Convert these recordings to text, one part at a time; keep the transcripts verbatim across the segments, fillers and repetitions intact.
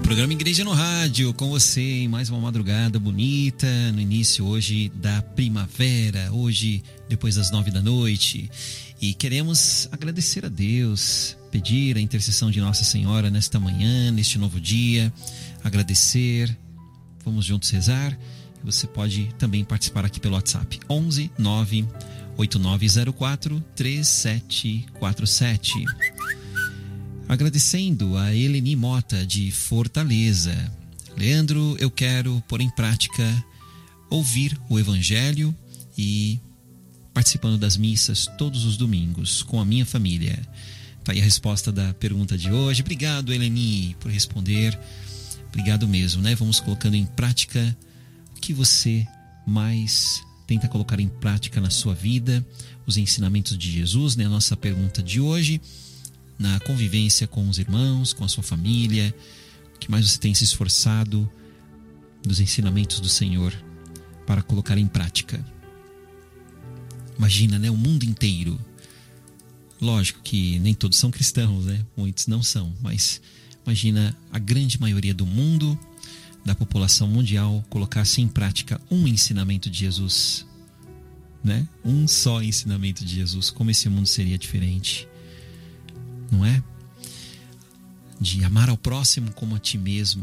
Programa Igreja no Rádio, com você em mais uma madrugada bonita, no início hoje da primavera, hoje depois das nove da noite. E queremos agradecer a Deus, pedir a intercessão de Nossa Senhora nesta manhã, neste novo dia, agradecer. Vamos juntos rezar. Você pode também participar aqui pelo WhatsApp, onze nove oito nove zero quatro três sete quatro sete. Agradecendo a Eleni Mota de Fortaleza. Leandro, eu quero pôr em prática, ouvir o Evangelho e participando das missas todos os domingos com a minha família. Tá aí a resposta da pergunta de hoje. Obrigado, Eleni, por responder. Obrigado mesmo, né? Vamos colocando em prática o que você mais tenta colocar em prática na sua vida, os ensinamentos de Jesus, né? A nossa pergunta de hoje, na convivência com os irmãos, com a sua família, o que mais você tem se esforçado dos ensinamentos do Senhor para colocar em prática. Imagina, né? O mundo inteiro. Lógico que nem todos são cristãos, né? Muitos não são, mas imagina a grande maioria do mundo, da população mundial, colocasse em prática um ensinamento de Jesus, né? Um só ensinamento de Jesus. Como esse mundo seria diferente, não é? De amar ao próximo como a ti mesmo.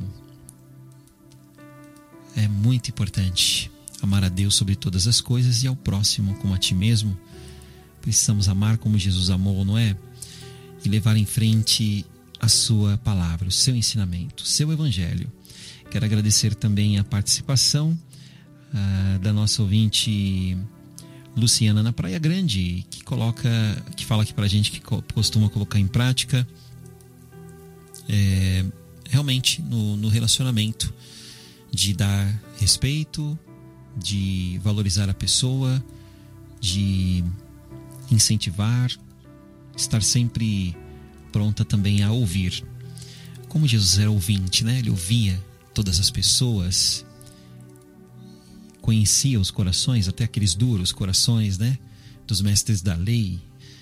É muito importante amar a Deus sobre todas as coisas e ao próximo como a ti mesmo. Precisamos amar como Jesus amou, não é? E levar em frente a sua palavra, o seu ensinamento, o seu evangelho. Quero agradecer também a participação uh, da nossa ouvinte Luciana na Praia Grande, que coloca, que fala aqui pra gente que costuma colocar em prática é, realmente no, no relacionamento, de dar respeito, de valorizar a pessoa, de incentivar, estar sempre pronta também a ouvir. Como Jesus era ouvinte, né? Ele ouvia todas as pessoas, conhecia os corações, até aqueles duros corações, né? Dos mestres da lei.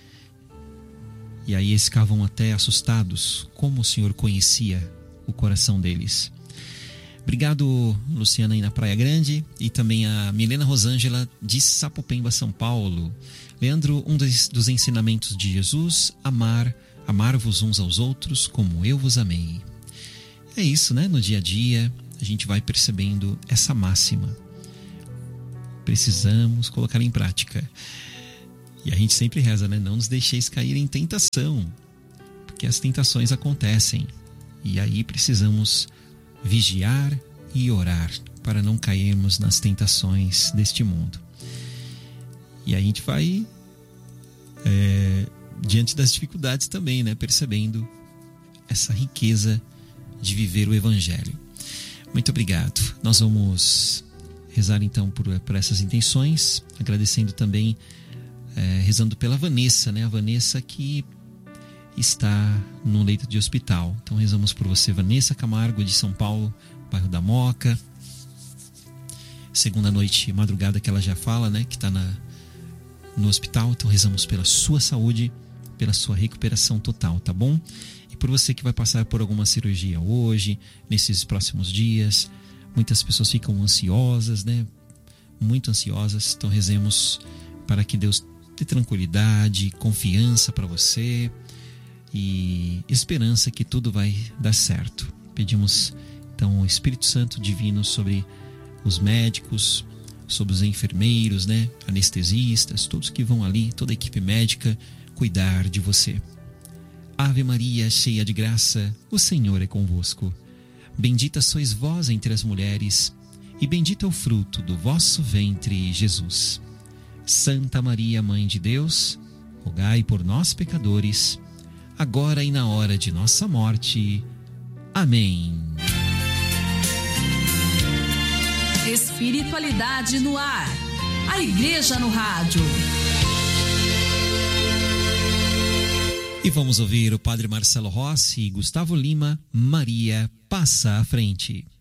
E aí eles ficavam até assustados, como o Senhor conhecia o coração deles. Obrigado, Luciana, aí na Praia Grande, e também a Milena Rosângela de Sapopemba, São Paulo. Leandro, um dos, dos ensinamentos de Jesus, amar, amar-vos uns aos outros como eu vos amei. É isso, né? No dia a dia, a gente vai percebendo essa máxima. Precisamos colocar em prática. E a gente sempre reza, né? Não nos deixeis cair em tentação, porque as tentações acontecem. E aí precisamos vigiar e orar para não cairmos nas tentações deste mundo. E a gente vai é, diante das dificuldades também, né? Percebendo essa riqueza de viver o Evangelho. Muito obrigado. Nós vamos rezar então por, por essas intenções, agradecendo também, é, rezando pela Vanessa, né? A Vanessa que está no leito de hospital. Então rezamos por você, Vanessa Camargo, de São Paulo, bairro da Moca. Segunda noite, madrugada que ela já fala, né? Que está na, no hospital. Então rezamos pela sua saúde, pela sua recuperação total, tá bom? E por você que vai passar por alguma cirurgia hoje, nesses próximos dias. Muitas pessoas ficam ansiosas, né? Muito ansiosas. Então rezemos para que Deus dê tranquilidade, confiança para você e esperança que tudo vai dar certo. Pedimos então o Espírito Santo divino sobre os médicos, sobre os enfermeiros, né? Anestesistas, todos que vão ali, toda a equipe médica, cuidar de você. Ave Maria, cheia de graça, o Senhor é convosco. Bendita sois vós entre as mulheres, e bendito é o fruto do vosso ventre, Jesus. Santa Maria, Mãe de Deus, rogai por nós, pecadores, agora e na hora de nossa morte. Amém. Espiritualidade no ar. A Igreja no Rádio. E vamos ouvir o Padre Marcelo Rossi e Gustavo Lima, Maria passa à frente.